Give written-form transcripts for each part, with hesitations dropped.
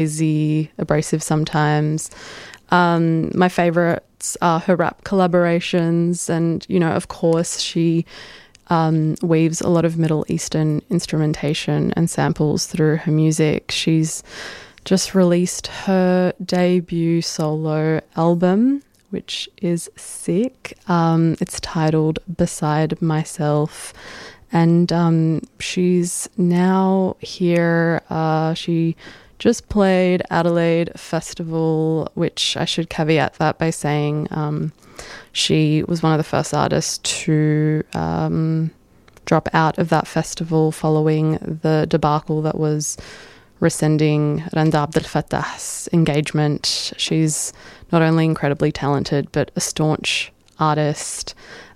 easy, abrasive sometimes. My favourites are her rap collaborations, and, you know, of course, she weaves a lot of Middle Eastern instrumentation and samples through her music. She's just released her debut solo album, which is sick. It's titled Beside Myself, and she's now here. She just played Adelaide Festival, which I should caveat that by saying she was one of the first artists to drop out of that festival following the debacle that was rescinding Randa Abdel Fattah's engagement. She's not only incredibly talented, but a staunch artist.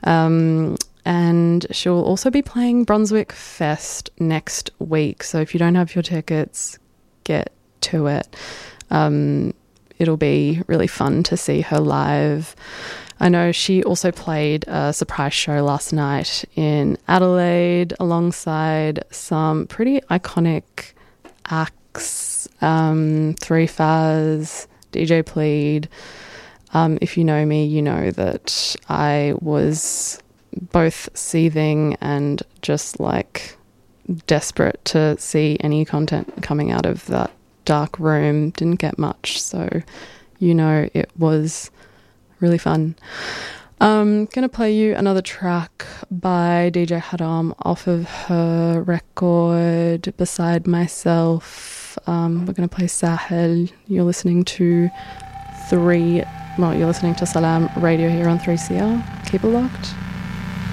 And she'll also be playing Brunswick Fest next week. So if you don't have your tickets, get to it. It'll be really fun to see her live. I know she also played a surprise show last night in Adelaide alongside some pretty iconic acts, 3Faz, DJ Plead. If you know me, you know that I was both seething and just like desperate to see any content coming out of that dark room. Didn't get much, so you know it was really fun. I'm going to play you another track by DJ Haram off of her record Beside Myself. We're going to play Sahel. You're listening to Salam Radio here on 3CR. Keep it locked.